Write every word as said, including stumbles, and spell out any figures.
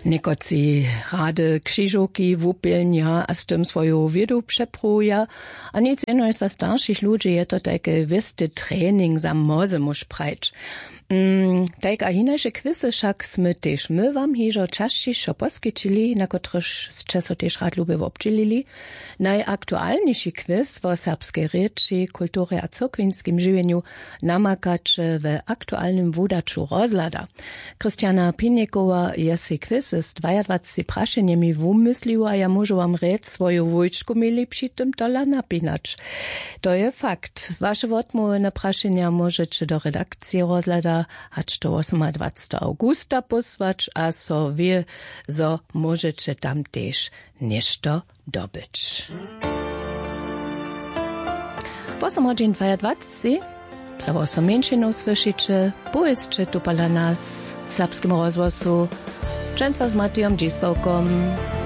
Nekoci rady krzyżówki, wupilnia, a z tym swoją wiedu przepruja, a nic innego za starszych ludzi je to taki wisty trening za moze musz prać. Mm, tak a inače kwisy však sme tež my vám hižo čašćišo poskyčili, na kotryž z času tež rad lube občilili. Najaktualniejszy quiz o serbskiej reči, kulturze a cyrkwinskim żywieniu namakać w aktualnym wudaczu rozlada. Krystiana Pinjekowa je si quiz z dwadzieścia praszeniami wumysliła, a ja możu wam rec swoją wujczku mieli przy tym tola napinać. To je fakt. Wasze odmowy na praszenia możecie do redakcji rozlada hać to dwadzieścia ósmego augusta posłać, a so wie, zo możecie tam też nešto dobyć. osiem godzin dwadzieścia psało so mężczyzną słyszycie, pojeźdźcie tu pala nas w serbskim rozgłosu, często z Matejom Dzisławką.